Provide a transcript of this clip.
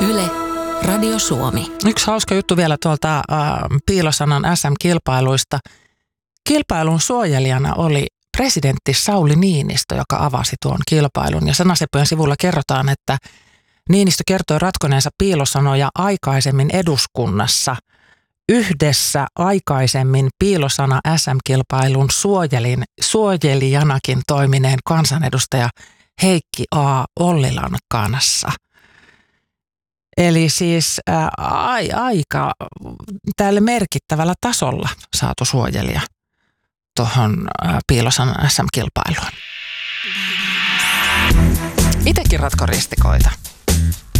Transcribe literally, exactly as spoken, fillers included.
Yle, Radio Suomi. Yksi hauska juttu vielä tuolta äh, Piilosanan S M-kilpailuista. Kilpailun suojelijana oli presidentti Sauli Niinistö, joka avasi tuon kilpailun. Ja Sanaseppojen sivulla kerrotaan, että Niinistö kertoi ratkoneensa piilosanoja aikaisemmin eduskunnassa yhdessä aikaisemmin Piilosana S M-kilpailun suojelin, suojelijanakin toimineen kansanedustaja Heikki A. Ollilan kanssa. Eli siis ää, ai, aika tälle merkittävällä tasolla saatu suojelija tuohon Piilosanan S M-kilpailuun. Itsekin ratko ristikoita.